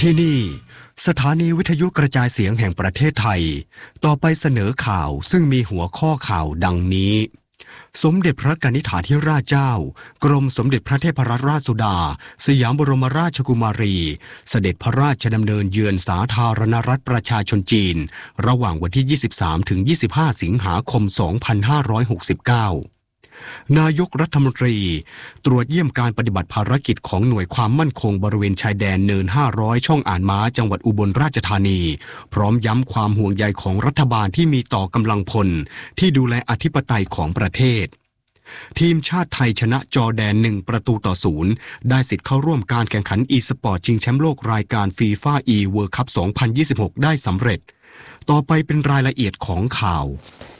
ที่นี่สถานีวิทยุกระจายเสียงแห่งประเทศไทยต่อไปเสนอข่าวซึ่งมีหัวข้อข่าวดังนี้สมเด็จพระกนิษฐาธิราชเจ้ากรมสมเด็จพระเทพรัตนราชสุดาสยามบรมราชกุมารีเสด็จพระราชดำเนินเยือนสาธารณรัฐประชาชนจีนระหว่างวันที่ 23 ถึง 25 สิงหาคม 2569นายกรัฐมนตรีตรวจเยี่ยมการปฏิบัติภารกิจของหน่วยความมั่นคงบริเวณชายแดนเนิน 500 ช่องอ่านม้าจังหวัดอุบลราชธานีพร้อมย้ำความห่วงใยของรัฐบาลที่มีต่อกำลังพลที่ดูแลอธิปไตยของประเทศทีมชาติไทยชนะจอร์แดน1-0ได้สิทธิ์เข้าร่วมการแข่งขันอีสปอร์ตชิงแชมป์โลกรายการฟีฟ่าเวิลด์คัพ 2026 ได้สำเร็จต่อไปเป็นรายละเอียดของข่าว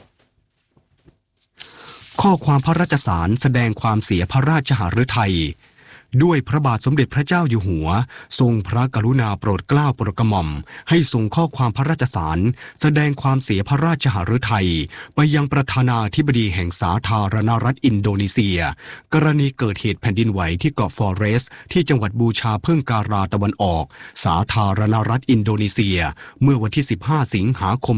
ข้อความพระราชสารแสดงความเสียพระราชหฤทัยด้วยพระบาทสมเด็จพระเจ้าอยู่หัวทรงพระกรุณาโปรดเกล้าโปรดกระหม่อมให้ส่งข้อความพระราชสารแสดงความเสียพระราชหฤทัยไปยังประธานาธิบดีแห่งสาธารณรัฐอินโดนีเซียกรณีเกิดเหตุแผ่นดินไหวที่เกาะฟอเรสที่จังหวัดบูชาเพิ่งการาตะวันออกสาธารณรัฐอินโดนีเซียเมื่อวันที่ 15 สิงหาคม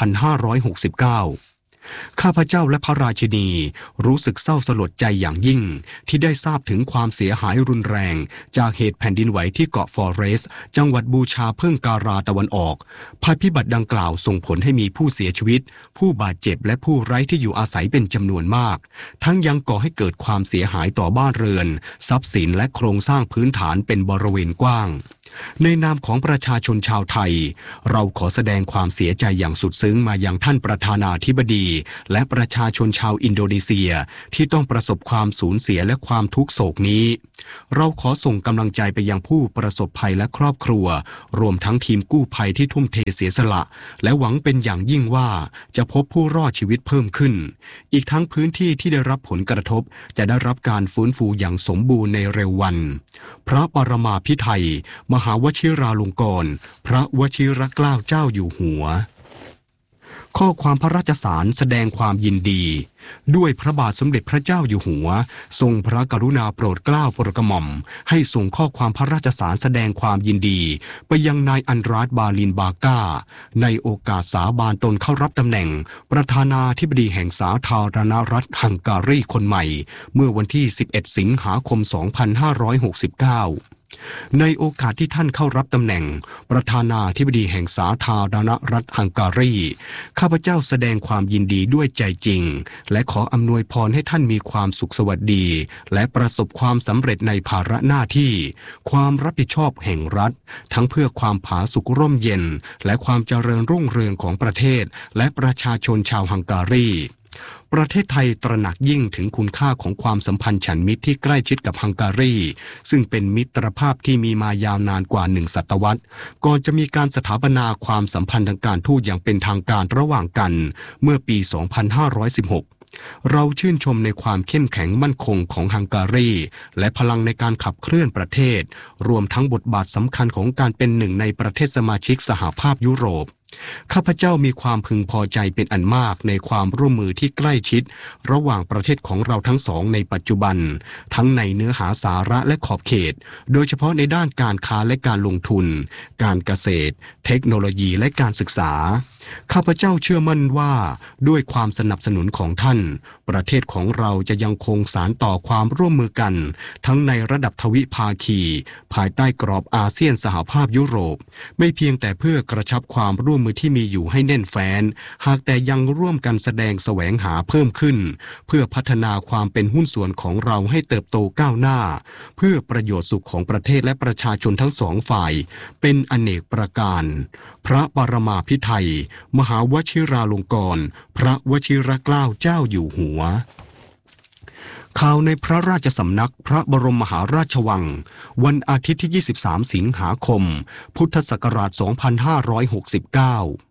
2569ข้าพเจ้าและพระราชินีรู้สึกเศร้าสลดใจอย่างยิ่งที่ได้ทราบถึงความเสียหายรุนแรงจากเหตุแผ่นดินไหวที่เกาะฟอเรสจังหวัดบูชาเพิ่งการาตะวันออกภัยพิบัติดังกล่าวส่งผลให้มีผู้เสียชีวิตผู้บาดเจ็บและผู้ไร้ที่อยู่อาศัยเป็นจำนวนมากทั้งยังก่อให้เกิดความเสียหายต่อบ้านเรือนทรัพย์สินและโครงสร้างพื้นฐานเป็นบริเวณกว้างในนามของประชาชนชาวไทยเราขอแสดงความเสียใจอย่างสุดซึ้งมายังท่านประธานาธิบดีและประชาชนชาวอินโดนีเซียที่ต้องประสบความสูญเสียและความทุกโศกนี้เราขอส่งกำลังใจไปยังผู้ประสบภัยและครอบครัวรวมทั้งทีมกู้ภัยที่ทุ่มเทเสียสละและหวังเป็นอย่างยิ่งว่าจะพบผู้รอดชีวิตเพิ่มขึ้นอีกทั้งพื้นที่ที่ได้รับผลกระทบจะได้รับการฟื้นฟูอย่างสมบูรณ์ในเร็ววันพระปรมาภิไธยมหาวชิราลงกรณ์พระวชิรเกล้าเจ้าอยู่หัวข้อความพระราชสารแสดงความยินดีด้วยพระบาทสมเด็จพระเจ้าอยู่หัวทรงพระกรุณาโปรดเกล้าโปรดกระหม่อมให้ส่งข้อความพระราชสารแสดงความยินดีไปยังนายอันดราสบาลินบาก้าในโอกาสสาบานตนเข้ารับตำแหน่งประธานาธิบดีแห่งสาธารณรัฐฮังการีคนใหม่เมื่อวันที่ 11 สิงหาคม 2569ในโอกาสที่ท่านเข้ารับตำแหน่งประธานาธิบดีแห่งสาธารณรัฐฮังการีข้าพเจ้าแสดงความยินดีด้วยใจจริงและขออำนวยพรให้ท่านมีความสุขสวัสดีและประสบความสำเร็จในภาระหน้าที่ความรับผิดชอบแห่งรัฐทั้งเพื่อความผาสุกร่มเย็นและความเจริญรุ่งเรืองของประเทศและประชาชนชาวฮังการีประเทศไทยตระหนักยิ่งถึงคุณค่าของความสัมพันธ์ฉันมิตรที่ใกล้ชิดกับฮังการีซึ่งเป็นมิตรภาพที่มีมายาวนานกว่า1 ศตวรรษก่อนจะมีการสถาปนาความสัมพันธ์ทางการทูตอย่างเป็นทางการระหว่างกันเมื่อปี 2516เราชื่นชมในความเข้มแข็งมั่นคงของฮังการีและพลังในการขับเคลื่อนประเทศรวมทั้งบทบาทสำคัญของการเป็นหนึ่งในประเทศสมาชิกสหภาพยุโรปข้าพเจ้ามีความพึงพอใจเป็นอันมากในความร่วมมือที่ใกล้ชิดระหว่างประเทศของเราทั้งสองในปัจจุบันทั้งในเนื้อหาสาระและขอบเขตโดยเฉพาะในด้านการค้าและการลงทุนการเกษตรเทคโนโลยีและการศึกษาข้าพเจ้าเชื่อมั่นว่าด้วยความสนับสนุนของท่านประเทศของเราจะยังคงสานต่อความร่วมมือกันทั้งในระดับทวิภาคีภายใต้กรอบอาเซียนสหภาพยุโรปไม่เพียงแต่เพื่อกระชับความร่วมมือที่มีอยู่ให้แน่นแฟ้นหากแต่ยังร่วมกันแสดงแสวงหาเพิ่มขึ้นเพื่อพัฒนาความเป็นหุ้นส่วนของเราให้เติบโตก้าวหน้าเพื่อประโยชน์สุขของประเทศและประชาชนทั้งสองฝ่ายเป็นอเนกประการพระปรมาภิไธยมหาวชิราลงกรณ์พระวชิรเกล้าเจ้าอยู่หัวข่าวในพระราชสำนักพระบรมมหาราชวังวันอาทิตย์ที่ 23 สิงหาคม พุทธศักราช 2569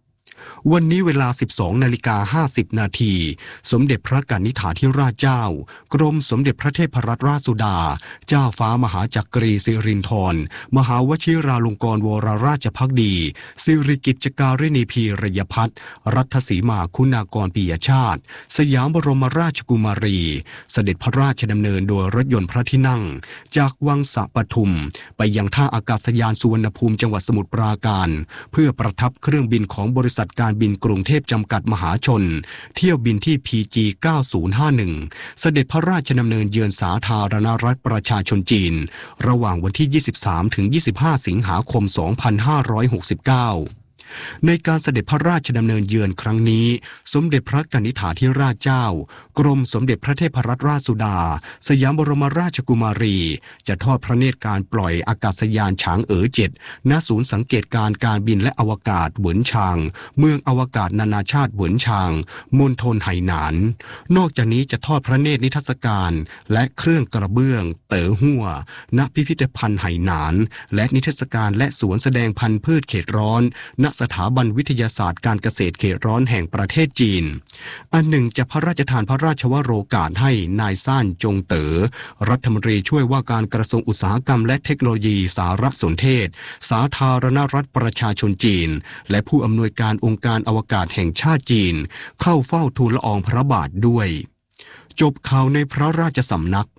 วันนี้เวลา 12:50 นาทีสมเด็จพระกนิษฐาธิราชเจ้ากรมสมเด็จพระเทพรัตนราชสุดาเจ้าฟ้ามหาจักรีสิรินธรมหาวชิราลงกรณ์วรราชภักดีสิริกิจการินีพีรยพัฒน์รัฐสีมาคุณากรปิยชาติสยามบรมราชกุมารีเสด็จพระราชดำเนินโดยรถยนต์พระที่นั่งจากวังสะปทุมไปยังท่าอากาศยานสุวรรณภูมิจังหวัดสมุทรปราการเพื่อประทับเครื่องบินของบริษัทการบินกรุงเทพจำกัดมหาชนเที่ยวบินที่ PG 9051เสด็จพระราชดำเนินเยือนสาธารณรัฐประชาชนจีนระหว่างวันที่ 23 ถึง 25 สิงหาคม 2569ในการเสด็จพระราชดำเนินเยือนครั้งนี้สมเด็จพระกนิษฐาธิราชเจ้ากรมสมเด็จพระเทพรัตนราชสุดาสยามบรมราชกุมารีจะทอดพระเนตรการปล่อยอากาศยานฉางเอ๋อ7ณศูนย์สังเกตการณ์การบินและอวกาศเหวินชางเมืองอวกาศนานาชาติเหวินชางมณฑลไหหนานนอกจากนี้จะทอดพระเนตรนิทรรศการและเครื่องกระเบื้องเต๋อหัวณพิพิธภัณฑ์ไหหนานและนิทรรศการและสวนแสดงพันธุ์พืชเขตร้อนณสถาบันวิทยาศาสตร์การเกษตรเขตร้อนแห่งประเทศจีนอันหนึ่งจะพระราชทานพระราชวโรกาสให้นายซ่านจงเต๋อรัฐมนตรีช่วยว่าการกระทรวงอุตสาหกรรมและเทคโนโลยีสารสนเทศสาธารณรัฐประชาชนจีนและผู้อำนวยการองค์การอวกาศแห่งชาติจีนเข้าเฝ้าทูลละอองพระบาทด้วยจบข่าวในพระราชสำนัก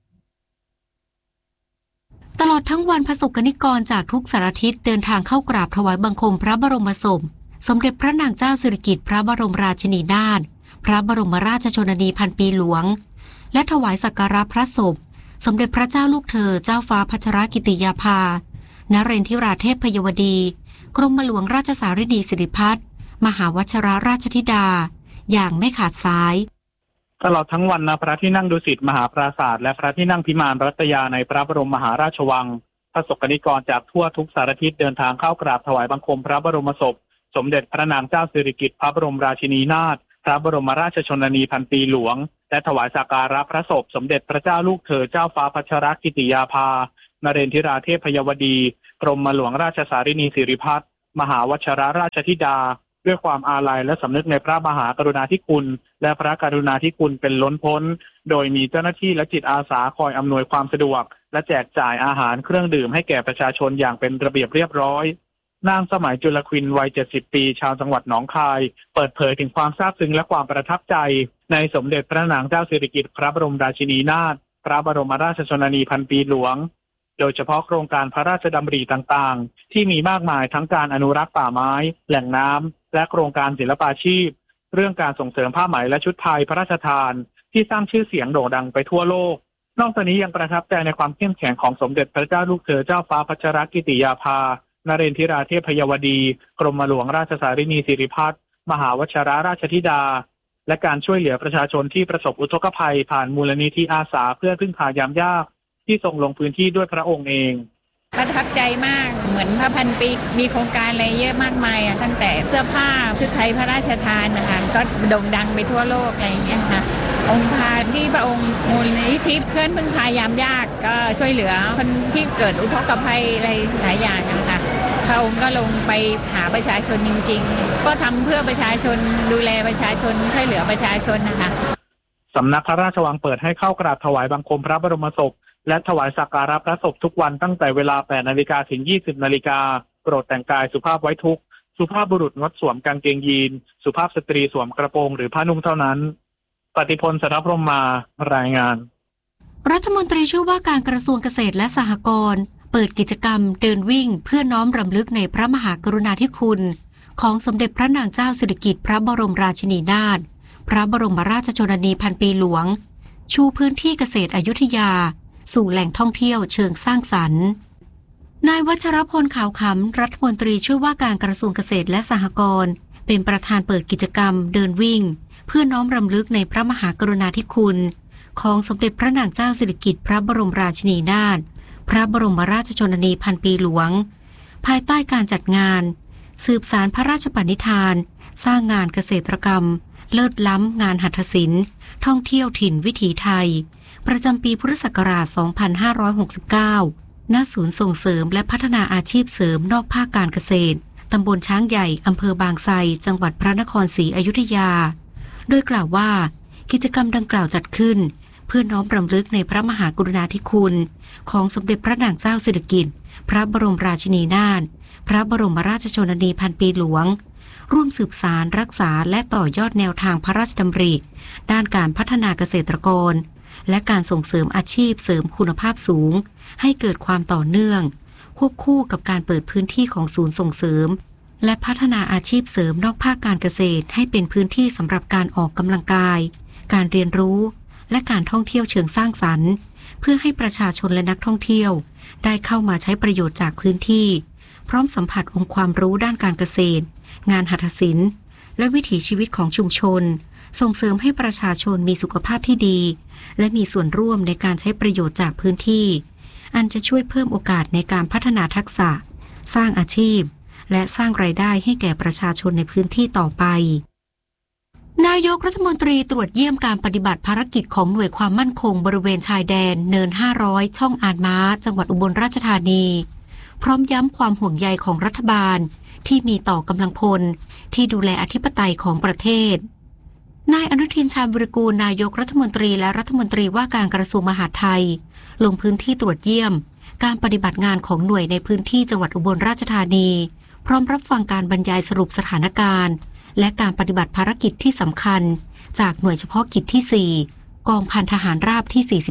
ตลอดทั้งวันประสบกนิกรจากทุกสารทิศเดินทางเข้ากราบถวายบังคมพระบรมศพสมเด็จพระนางเจ้าสิริกิติ์พระบรมราชินีนาถพระบรมราชชนนีพันปีหลวงและถวายสักการะพระศพสมเด็จพระเจ้าลูกเธอเจ้าฟ้าพัชรกิติยาภานเรนทิราเทพพยวดีกรมหลวงราชสารินีสิริพัฒน์มหาวชิราราชธิดาอย่างไม่ขาดสายตลอดทั้งวันณพระที่นั่งดุสิตมหาปราสาทและพระที่นั่งพิมานรัตยาในพระบรมมหาราชวังประสบกนิกรจากทั่วทุกสารทิศเดินทางเข้ากราบถวายบังคมพระบรมศพสมเด็จพระนางเจ้าสิริกิติ์พระบรมราชินีนาถพระบรมราชชนนีพันปีหลวงและถวายสักการะพระศพสมเด็จพระเจ้าลูกเธอเจ้าฟ้าพัชรกิติยาภานเรนทิราเทพพยวดีกรมหลวงราชสารินีสิริพัฒน์มหาวชิราราชธิดาด้วยความอาลัยและสำนึกในพระมหากรุณาธิคุณและพระกรุณาธิคุณเป็นล้นพ้นโดยมีเจ้าหน้าที่และจิตอาสาคอยอำนวยความสะดวกและแจกจ่ายอาหารเครื่องดื่มให้แก่ประชาชนอย่างเป็นระเบียบเรียบร้อยนางสมัยจุลควินวัย70 ปีชาวจังหวัดหนองคายเปิดเผยถึงความซาบซึ้งและความประทับใจในสมเด็จพระนางเจ้าสิริกิติ์พระบรมราชินีนาถพระบรมราชชนนีพันปีหลวงโดยเฉพาะโครงการพระราชดำริต่างๆที่มีมากมายทั้งการอนุรักษ์ป่าไม้แหล่งน้ำและโครงการศิลปาชีพเรื่องการส่งเสริมผ้าไหมและชุดไทยพระราชทานที่สร้างชื่อเสียงโด่งดังไปทั่วโลกนอกจากนี้ยังประทับใจในความเข้มแข็งของสมเด็จพระเจ้าลูกเธอเจ้าฟ้าพัชรกิติยาภานเรนทิราเทพพยวดีกรมหลวงราชสารินีสิริพัฒน์มหาวชิราราชธิดาและการช่วยเหลือประชาชนที่ประสบอุทกภัยผ่านมูลนิธิอาสาเพื่อพึ่งพายามยากที่ทรงลงพื้นที่ด้วยพระองค์เองประทับใจมากเหมือนพระพันปีมีโครงการอะไรเยอะมากมายตั้งแต่เสื้อผ้าชุดไทยพระราชทานนะคะก็โด่งดังไปทั่วโลกอะไรอย่างเงี้ยค่ะองค์พาที่พระองค์มูลนิธิเพื่อนพึ่งพายามยากก็ช่วยเหลือคนที่เกิดอุทกภัยอะไรหลายอย่างนะคะพระองค์ก็ลงไปหาประชาชนจริงๆก็ทำเพื่อประชาชนดูแลประชาชนช่วยเหลือประชาชนนะคะสำนักพระราชวังเปิดให้เข้ากราบถวายบังคมพระบรมศพและถวายสักการะพระศพทุกวันตั้งแต่เวลา 8 นาฬิกาถึง 20 นาฬิกาโปรดแต่งกายสุภาพไว้ทุกข์สุภาพบุรุษงดสวมกางเกงยีนสุภาพสตรีสวมกระโปรงหรือผ้านุ่งเท่านั้นปฏิพล สรพรหมารายงานรัฐมนตรีช่วยว่าการกระทรวงเกษตรและสหกรณ์เปิดกิจกรรมเดินวิ่งเพื่อน้อมรำลึกในพระมหากรุณาธิคุณของสมเด็จพระนางเจ้าสิริกิติ์พระบรมราชินีนาถพระบรมราชชนนีพันปีหลวงชูพื้นที่เกษตรอยุธยาสู่แหล่งท่องเที่ยวเชิงสร้างสรรค์นายวัชรพลขาวขำรัฐมนตรีช่วยว่าการกระทรวงเกษตรและสหกรณ์เป็นประธานเปิดกิจกรรมเดินวิ่งเพื่อน้อมรำลึกในพระมหากรุณาธิคุณของสมเด็จพระนางเจ้าสิริกิติ์พระบรมราชินีนาถพระบรมราชชนนีพันปีหลวงภายใต้การจัดงานสืบสานพระราชปณิธานสร้างงานเกษตรกรรมเลิศล้ำงานหัตถศิลป์ท่องเที่ยวถิ่นวิถีไทยประจำปีพุทธศักราช 2569 ณ ศูนย์ส่งเสริมและพัฒนาอาชีพเสริมนอกภาคการเกษตรตำบลช้างใหญ่อำเภอบางไทรจังหวัดพระนครศรีอยุธยาโดยกล่าวว่ากิจกรรมดังกล่าวจัดขึ้นเพื่อน้อมรำลึกในพระมหากรุณาธิคุณของสมเด็จพระนางเจ้าสิริกิติ์พระบรมราชินีนาถพระบรมราชชนนีพันปีหลวงร่วมสืบสานรักษาและต่อยอดแนวทางพระราชดำริด้านการพัฒนาเกษตรกรและการส่งเสริมอาชีพเสริมคุณภาพสูงให้เกิดความต่อเนื่องควบคู่กับการเปิดพื้นที่ของศูนย์ส่งเสริมและพัฒนาอาชีพเสริมนอกภาคการเกษตรให้เป็นพื้นที่สำหรับการออกกำลังกายการเรียนรู้และการท่องเที่ยวเชิงสร้างสรรค์เพื่อให้ประชาชนและนักท่องเที่ยวได้เข้ามาใช้ประโยชน์จากพื้นที่พร้อมสัมผัสองค์ความรู้ด้านการเกษตรงานหัตถศิลป์และวิถีชีวิตของชุมชนส่งเสริมให้ประชาชนมีสุขภาพที่ดีและมีส่วนร่วมในการใช้ประโยชน์จากพื้นที่อันจะช่วยเพิ่มโอกาสในการพัฒนาทักษะสร้างอาชีพและสร้างรายได้ให้แก่ประชาชนในพื้นที่ต่อไปนายกรัฐมนตรีตรวจเยี่ยมการปฏิบัติภารกิจของหน่วยความมั่นคงบริเวณชายแดนเนิน500ช่องอ่านม้าจังหวัดอุบลราชธานีพร้อมย้ำความห่วงใยของรัฐบาลที่มีต่อกำลังพลที่ดูแลอธิปไตยของประเทศนายอนุทินชาญวิรากูลนายกรัฐมนตรีและรัฐมนตรีว่าการกระทรวงมหาดไทยลงพื้นที่ตรวจเยี่ยมการปฏิบัติงานของหน่วยในพื้นที่จังหวัดอุบลราชธานีพร้อมรับฟังการบรรยายสรุปสถานการณ์และการปฏิบัติภารกิจที่สำคัญจากหน่วยเฉพาะกิจที่4กองพันทหารราบที่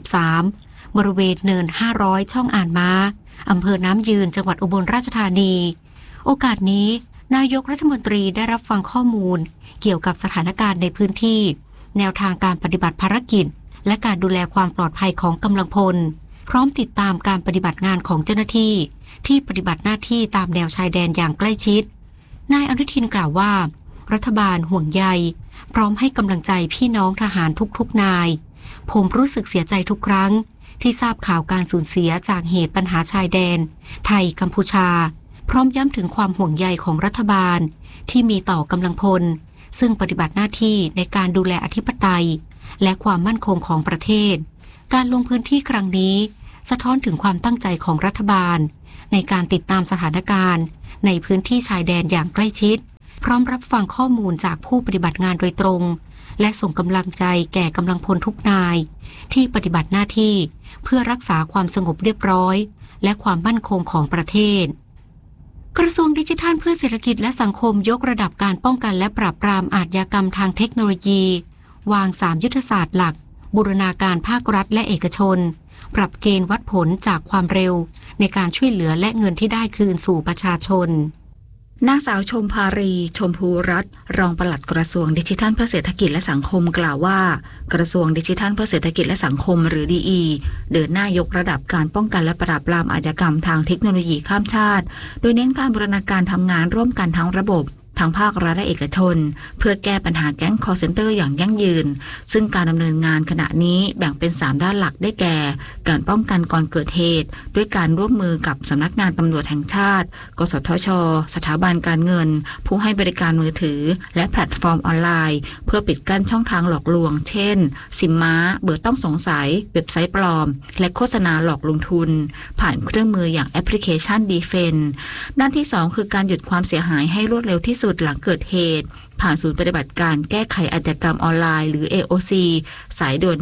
43บริเวณเนิน500ช่องอ่านม้าอำเภอน้ำยืนจังหวัดอุบลราชธานีโอกาสนี้นายกรัฐมนตรีได้รับฟังข้อมูลเกี่ยวกับสถานการณ์ในพื้นที่แนวทางการปฏิบัติภารกิจและการดูแลความปลอดภัยของกำลังพลพร้อมติดตามการปฏิบัติงานของเจ้าหน้าที่ที่ปฏิบัติหน้าที่ตามแนวชายแดนอย่างใกล้ชิดนายอนุทินกล่าวว่ารัฐบาลห่วงใยพร้อมให้กำลังใจพี่น้องทหารทุกๆนายผมรู้สึกเสียใจทุกครั้งที่ทราบข่าวการสูญเสียจากเหตุปัญหาชายแดนไทยกัมพูชาพร้อมย้ำถึงความห่วงใยของรัฐบาลที่มีต่อกำลังพลซึ่งปฏิบัติหน้าที่ในการดูแลอธิปไตยและความมั่นคงของประเทศการลงพื้นที่ครั้งนี้สะท้อนถึงความตั้งใจของรัฐบาลในการติดตามสถานการณ์ในพื้นที่ชายแดนอย่างใกล้ชิดพร้อมรับฟังข้อมูลจากผู้ปฏิบัติงานโดยตรงและส่งกำลังใจแก่กำลังพลทุกนายที่ปฏิบัติหน้าที่เพื่อรักษาความสงบเรียบร้อยและความมั่นคงของประเทศกระทรวงดิจิทัลเพื่อเศรษฐกิจและสังคมยกระดับการป้องกันและปราบปรามอาชญากรรมทางเทคโนโลยีวาง3ยุทธศาสตร์หลักบูรณาการภาครัฐและเอกชนปรับเกณฑ์วัดผลจากความเร็วในการช่วยเหลือและเงินที่ได้คืนสู่ประชาชนนางสาวชมภารีชมพูรัตน์รองปลัดกระทรวงดิจิทัลเพื่อเศรษฐกิจและสังคมกล่าวว่ากระทรวงดิจิทัลเพื่อเศรษฐกิจและสังคมหรือ DE เดินหน้ายกระดับการป้องกันและปราบปรามอาชญากรรมทางเทคโนโลยีข้ามชาติโดยเน้นการบูรณาการทำงานร่วมกันทั้งระบบทั้งภาครัฐและเอกชนเพื่อแก้ปัญหาแก๊ง call center อย่างยั่งยืนซึ่งการดำเนินงานขณะนี้แบ่งเป็น3ด้านหลักได้แก่การป้องกันก่อนเกิดเหตุด้วยการร่วมมือกับสำนักงานตำรวจแห่งชาติกสทช.สถาบันการเงินผู้ให้บริการมือถือและแพลตฟอร์มออนไลน์เพื่อปิดกั้นช่องทางหลอกลวงเช่นซิมม้าเบอร์ต้องสงสัยเว็บไซต์ปลอมและโฆษณาหลอกลงทุนผ่านเครื่องมืออย่างแอปพลิเคชัน Defense ด้านที่2คือการหยุดความเสียหายให้รวดเร็วที่สุดหลังเกิดเหตุผ่านศูนย์ปฏิบัติการแก้ไขอาชญากรรมออนไลน์หรือ AOC สายด่วน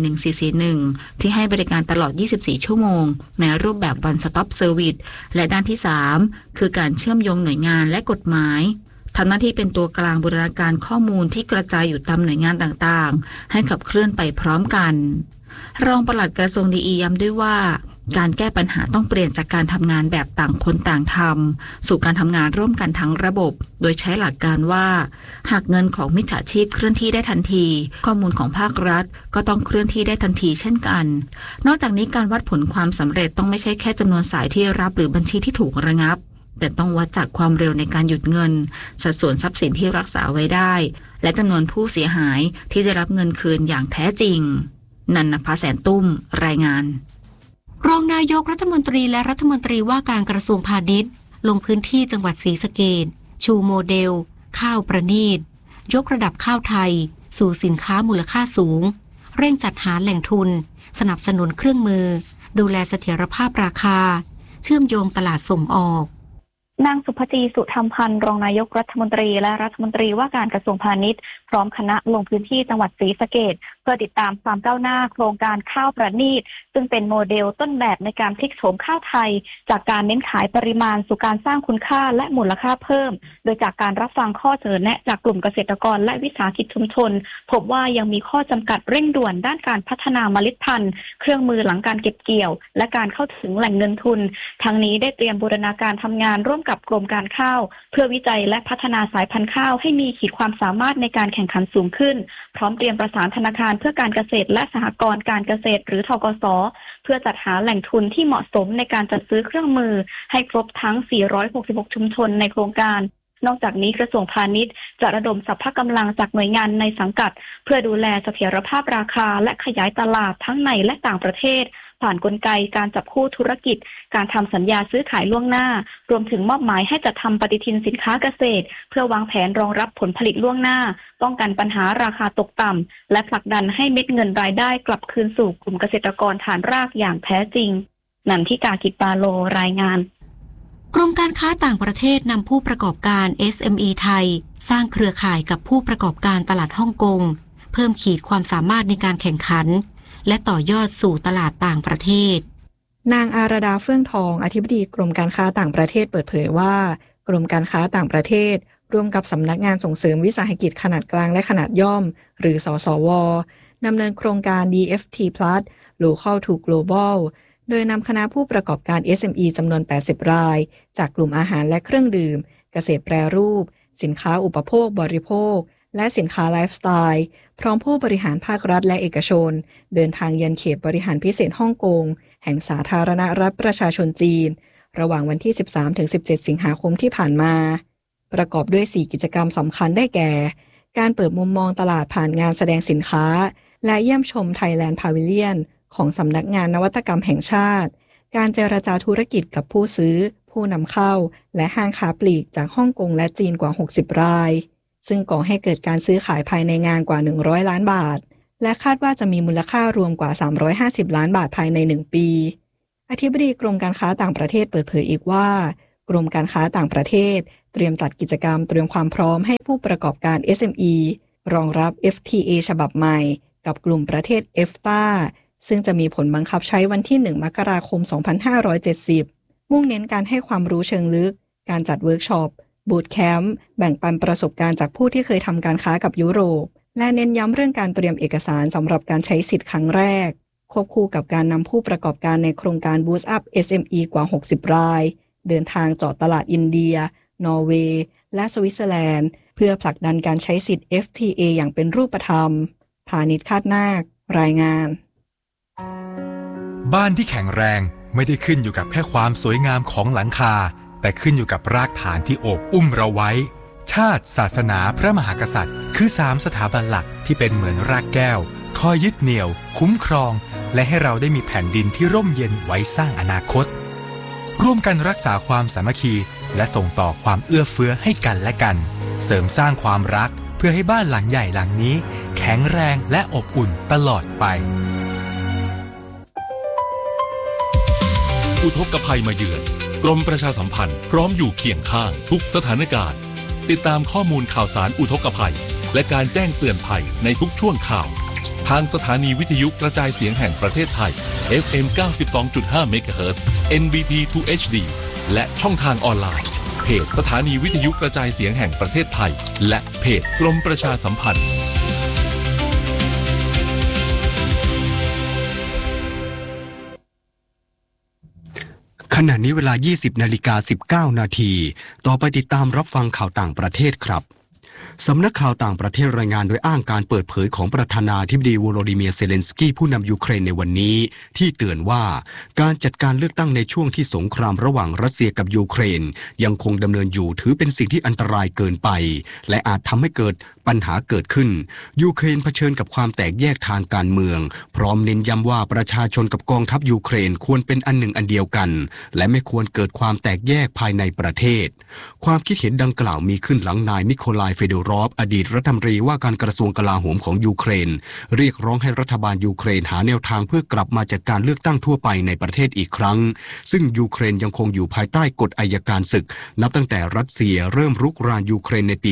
1441ที่ให้บริการตลอด24ชั่วโมงในรูปแบบ One Stop Service และด้านที่3คือการเชื่อมโยงหน่วยงานและกฎหมายทำหน้าที่เป็นตัวกลางบูรณาการข้อมูลที่กระจายอยู่ตามหน่วยงานต่างๆให้ขับเคลื่อนไปพร้อมกันรองปลัดกระทรวงดีย้ำด้วยว่าการแก้ปัญหาต้องเปลี่ยนจากการทำงานแบบต่างคนต่างทำสู่การทำงานร่วมกันทั้งระบบโดยใช้หลักการว่าหากเงินของมิจฉาชีพเคลื่อนที่ได้ทันทีข้อมูลของภาครัฐก็ต้องเคลื่อนที่ได้ทันทีเช่นกันนอกจากนี้การวัดผลความสำเร็จต้องไม่ใช่แค่จำนวนสายที่รับหรือบัญชีที่ถูกระงับแต่ต้องวัดจากความเร็วในการหยุดเงินสัดส่วนทรัพย์สินที่รักษาไว้ได้และจำนวนผู้เสียหายที่ได้รับเงินคืนอย่างแท้จริงนันนภาแสนตุ้มรายงานรองนายกรัฐมนตรีและรัฐมนตรีว่าการกระทรวงพาณิชย์ลงพื้นที่จังหวัดศรีสะเกษชูโมเดลข้าวประณีตยกระดับข้าวไทยสู่สินค้ามูลค่าสูงเร่งจัดหาแหล่งทุนสนับสนุนเครื่องมือดูแลเสถียรภาพราคาเชื่อมโยงตลาดส่งออกนางสุภจีสุธรรมพันธ์รองนายกรัฐมนตรีและรัฐมนตรีว่าการกระทรวงพาณิชย์พร้อมคณะลงพื้นที่จังหวัดศรีสะเกษเพื่อติดตามความก้าวหน้าโครงการข้าวประณีตซึ่งเป็นโมเดลต้นแบบในการพลิกโฉมข้าวไทยจากการเน้นขายปริมาณสู่การสร้างคุณค่าและมูลค่าเพิ่มโดยจากการรับฟังข้อเสนอแนะจากกลุ่มเกษตรกรและวิสาหกิจชุมชนพบว่ายังมีข้อจำกัดเร่งด่วนด้านการพัฒนาเมล็ดพันธุ์เครื่องมือหลังการเก็บเกี่ยวและการเข้าถึงแหล่งเงินทุนทั้งนี้ได้เตรียมบูรณาการทำงานร่วมกับกรมการข้าวเพื่อวิจัยและพัฒนาสายพันธุ์ข้าวให้มีขีดความสามารถในการแข่งขันสูงขึ้นพร้อมเตรียมประสานธนาคารเพื่อการเกษตรและสหกรณ์การเกษตรหรือธกส.เพื่อจัดหาแหล่งทุนที่เหมาะสมในการจัดซื้อเครื่องมือให้ครบทั้ง466ชุมชนในโครงการนอกจากนี้กระทรวงพาณิชย์จะระดมสรรพกำลังจากหน่วยงานในสังกัดเพื่อดูแลเสถียรภาพราคาและขยายตลาดทั้งในและต่างประเทศผ่านกลไกการจับคู่ธุรกิจการทำสัญญาซื้อขายล่วงหน้ารวมถึงมอบหมายให้จัดทำปฏิทินสินค้าเกษตรเพื่อวางแผนรองรับผลผลิตล่วงหน้าป้องกันปัญหาราคาตกต่ำและผลักดันให้เม็ดเงินรายได้กลับคืนสู่กลุ่มเกษตรกรฐานรากอย่างแท้จริงนันทิกา กิจปาโลรายงานกรมการค้าต่างประเทศนำผู้ประกอบการ SME ไทยสร้างเครือข่ายกับผู้ประกอบการตลาดฮ่องกงเพิ่มขีดความสามารถในการแข่งขันและต่อยอดสู่ตลาดต่างประเทศนางอารดาเฟื่องทองอธิบดีกรมการค้าต่างประเทศเปิดเผยว่ากรมการค้าต่างประเทศร่วมกับสำนักงานส่งเสริมวิสาหกิจขนาดกลางและขนาดย่อมหรือสสว.ดำเนินโครงการ DFT Plus Local to Global โดยนำคณะผู้ประกอบการ SME จำนวน80รายจากกลุ่มอาหารและเครื่องดื่มเกษตรแปรรูปสินค้าอุปโภคบริโภคและสินค้าไลฟ์สไตล์พร้อมผู้บริหารภาครัฐและเอกชนเดินทางเยือนเขตบริหารพิเศษฮ่องกงแห่งสาธารณรัฐประชาชนจีนระหว่างวันที่ 13-17 สิงหาคมที่ผ่านมาประกอบด้วย4กิจกรรมสำคัญได้แก่การเปิดมุมมองตลาดผ่านงานแสดงสินค้าและเยี่ยมชม Thailand Pavilion ของสำนักงานนวัตกรรมแห่งชาติการเจรจาธุรกิจกับผู้ซื้อผู้นำเข้าและห้างค้าปลีกจากฮ่องกงและจีนกว่า60รายซึ่งก่อให้เกิดการซื้อขายภายในงานกว่า100ล้านบาทและคาดว่าจะมีมูลค่ารวมกว่า350ล้านบาทภายใน1ปีอธิบดีกรมการค้าต่างประเทศเปิดเผยอีกว่ากรมการค้าต่างประเทศเตรียมจัดกิจกรรมเตรียมความพร้อมให้ผู้ประกอบการ SME รองรับ FTA ฉบับใหม่กับกลุ่มประเทศ EFTA ซึ่งจะมีผลบังคับใช้วันที่1มกราคม2570มุ่งเน้นการให้ความรู้เชิงลึกการจัดเวิร์กช็อปบูตแคมป์แบ่งปันประสบการณ์จากผู้ที่เคยทำการค้ากับยุโรปและเน้นย้ำเรื่องการเตรียมเอกสารสำหรับการใช้สิทธิ์ครั้งแรกควบคู่กับการนำผู้ประกอบการในโครงการ Boost Up SME กว่า60รายเดินทางเจาะตลาดอินเดียนอร์เวย์และสวิตเซอร์แลนด์เพื่อผลักดันการใช้สิทธิ์ FTA อย่างเป็นรูปธรรมพาณิชย์คาดนาครายงานบ้านที่แข็งแรงไม่ได้ขึ้นอยู่กับแค่ความสวยงามของหลังคาแต่ขึ้นอยู่กับรากฐานที่โอบอุ้มเราไว้ชาติศาสนาพระมหากษัตริย์คือ3สถาบันหลักที่เป็นเหมือนรากแก้วคอยยึดเหนี่ยวคุ้มครองและให้เราได้มีแผ่นดินที่ร่มเย็นไว้สร้างอนาคตร่วมกันรักษาความสามัคคีและส่งต่อความเอื้อเฟื้อให้กันและกันเสริมสร้างความรักเพื่อให้บ้านหลังใหญ่หลังนี้แข็งแรงและอบอุ่นตลอดไปอุทกภัยมาเยือนกรมประชาสัมพันธ์พร้อมอยู่เคียงข้างทุกสถานการณ์ติดตามข้อมูลข่าวสารอุทกภัยและการแจ้งเตือนภัยในทุกช่วงข่าวทางสถานีวิทยุกระจายเสียงแห่งประเทศไทย FM 92.5 MHz NBT 2 HD และช่องทางออนไลน์เพจสถานีวิทยุกระจายเสียงแห่งประเทศไทยและเพจกรมประชาสัมพันธ์ขณะนี้เวลา 20:19 นาทีต่อไปติดตามรับฟังข่าวต่างประเทศครับสำนักข่าวต่างประเทศรายงานโดยอ้างการเปิดเผยของประธานาธิบดีโวโลดิเมียร์เซเลนสกี้ผู้นำยูเครนในวันนี้ที่เตือนว่าการจัดการเลือกตั้งในช่วงที่สงครามระหว่างรัสเซียกับยูเครนยังคงดำเนินอยู่ถือเป็นสิ่งที่อันตรายเกินไปและอาจทำให้เกิดปัญหาเกิดขึ้นยูเครนเผชิญกับความแตกแยกทางการเมืองพร้อมเน้นย้ำว่าประชาชนกับกองทัพยูเครนควรเป็นอันหนึ่งอันเดียวกันและไม่ควรเกิดความแตกแยกภายในประเทศความคิดเห็นดังกล่าวมีขึ้นหลังนายมิโคลายเฟโดรอฟอดีตรัฐมนตรีว่าการกระทรวงกลาโหมของยูเครนเรียกร้องให้รัฐบาลยูเครนหาแนวทางเพื่อกลับมาจัดการเลือกตั้งทั่วไปในประเทศอีกครั้งซึ่งยูเครนยังคงอยู่ภายใต้กฎอัยการศึกนับตั้งแต่รัสเซียเริ่มรุกรานยูเครนในปี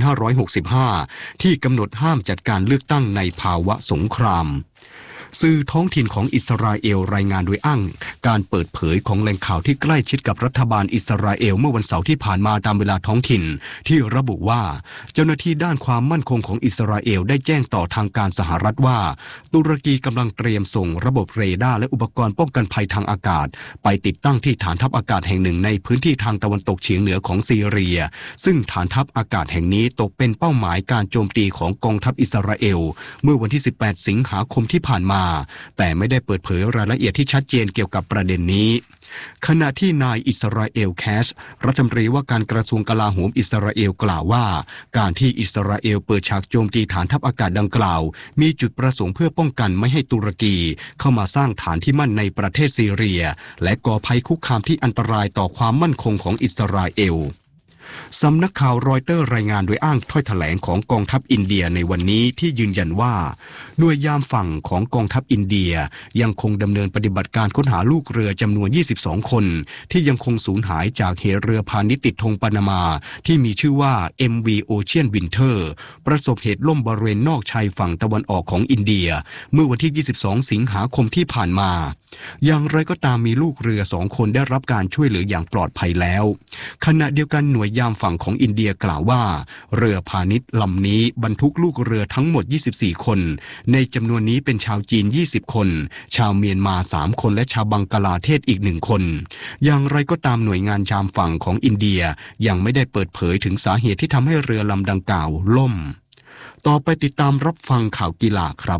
2565 ที่กำหนดห้ามจัดการเลือกตั้งในภาวะสงครามสื่อท้องถิ่นของอิสราเอลรายงานโดยอ้างการเปิดเผยของแหล่งข่าวที่ใกล้ชิดกับรัฐบาลอิสราเอลเมื่อวันเสาร์ที่ผ่านมาตามเวลาท้องถิ่นที่ระบุว่าเจ้าหน้าที่ด้านความมั่นคงของอิสราเอลได้แจ้งต่อทางการสหรัฐว่าตุรกีกำลังเตรียมส่งระบบเรดาร์และอุปกรณ์ป้องกันภัยทางอากาศไปติดตั้งที่ฐานทัพอากาศแห่งหนึ่งในพื้นที่ทางตะวันตกเฉียงเหนือของซีเรียซึ่งฐานทัพอากาศแห่งนี้ตกเป็นเป้าหมายการโจมตีของกองทัพอิสราเอลเมื่อวันที่ 18 สิงหาคมที่ผ่านมาแต่ไม่ได้เปิดเผยรายละเอียดที่ชัดเจนเกี่ยวกับประเด็นนี้ขณะที่นายอิสราเอลแคชรัฐมนตรีว่าการกระทรวงกลาโหมอิสราเอลกล่าวว่าการที่อิสราเอลเปิดฉากโจมตีฐานทัพอากาศดังกล่าวมีจุดประสงค์เพื่อป้องกันไม่ให้ตุรกีเข้ามาสร้างฐานที่มั่นในประเทศซีเรียและก่อภัยคุกคามที่อันตรายต่อความมั่นคงของอิสราเอลสำนักข่าวรอยเตอร์รายงานโดยอ้างถ้อยแถลงของกองทัพอินเดียในวันนี้ที่ยืนยันว่าหน่วยยามฝั่งของกองทัพอินเดียยังคงดำเนินปฏิบัติการค้นหาลูกเรือจำนวน22คนที่ยังคงสูญหายจากเหตุเรือพาณิชย์ติดธงปานามาที่มีชื่อว่า MV Ocean Winter ประสบเหตุล่มบริเวณนอกชายฝั่งตะวันออกของอินเดียเมื่อวันที่22สิงหาคมที่ผ่านมาอย่างไรก็ตามมีลูกเรือ2คนได้รับการช่วยเหลืออย่างปลอดภัยแล้วขณะเดียวกันหน่วยยามฝั่งของอินเดียกล่าวว่าเรือพาณิชย์ลำนี้บรรทุกลูกเรือทั้งหมด24คนในจำนวนนี้เป็นชาวจีน20คนชาวเมียนมา3คนและชาวบังกลาเทศอีก1คนอย่างไรก็ตามหน่วยงานยามฝั่งของอินเดียยังไม่ได้เปิดเผยถึงสาเหตุที่ทำให้เรือลำดังกล่าวล่มต่อไปติดตามรับฟังข่าวกีฬาครับ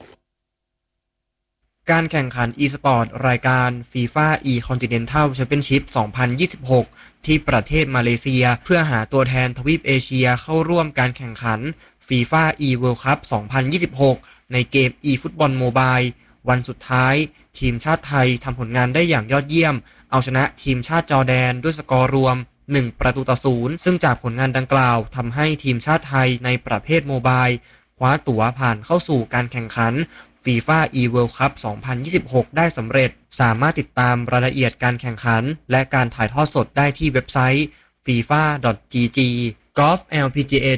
การแข่งขัน e-sport รายการ FIFA E-Continental Championship 2026 ที่ประเทศมาเลเซียเพื่อหาตัวแทนทวีปเอเชียเข้าร่วมการแข่งขัน FIFA E-World Cup 2026 ในเกม e-Football Mobile วันสุดท้ายทีมชาติไทยทำผลงานได้อย่างยอดเยี่ยมเอาชนะทีมชาติจอร์แดนด้วยสกอร์รวม1-0ซึ่งจากผลงานดังกล่าวทำให้ทีมชาติไทยในประเภทโมบายคว้าตั๋วผ่านเข้าสู่การแข่งขันFIFA E-World Cup 2026 ได้สำเร็จสามารถติดตามรายละเอียดการแข่งขันและการถ่ายทอดสดได้ที่เว็บไซต์ fifa.gg Golf LPGA